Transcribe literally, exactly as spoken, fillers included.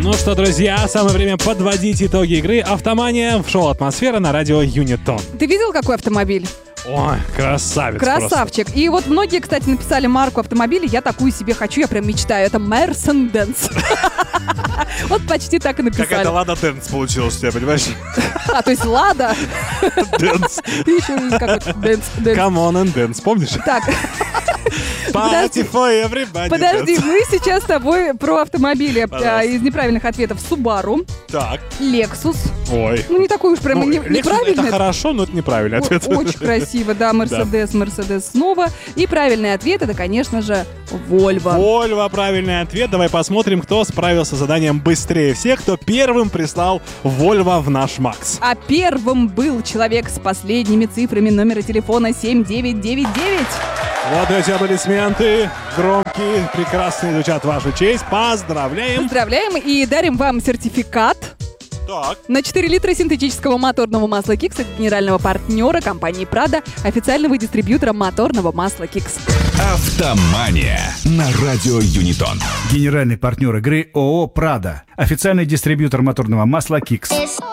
Ну что, друзья, самое время подводить итоги игры «Автомания» в шоу «Атмосфера» на радио Юнитон. Ты видел, какой автомобиль? Ой, красавец. Красавчик. Просто. И вот многие, кстати, написали марку автомобиля. Я такую себе хочу, я прям мечтаю. Это Mercedes. Вот почти так и написали. Какая-то Лада Дэнс получилась у тебя, понимаешь? А, то есть Лада? Дэнс. Еще какой-то Дэнс. Come on and dance, помнишь? Так. Party for everybody. Подожди, мы сейчас с тобой про автомобили. Пожалуйста. Из неправильных ответов Subaru, Так. Lexus. Ой. Ну, не такой уж прям Ну, не- Lexus неправильный. это хорошо, но это неправильный ответ. О- Очень красиво, да, Mercedes, Mercedes снова. И правильный ответ — это, конечно же, Volvo. Volvo, правильный ответ. Давай посмотрим, кто справился с заданием быстрее всех, кто первым прислал Volvo в наш Макс. А первым был человек с последними цифрами номера телефона семь девять девять девять. Вот эти аплодисменты громкие, прекрасные, звучат в вашу честь. Поздравляем. Поздравляем и дарим вам сертификат Так. на четыре литра синтетического моторного масла Кикс от генерального партнера компании Prado, официального дистрибьютора моторного масла Кикс. Автомания на радио Юнитон. Генеральный партнер игры ООО «Прада». Официальный дистрибьютор моторного масла «Кикс».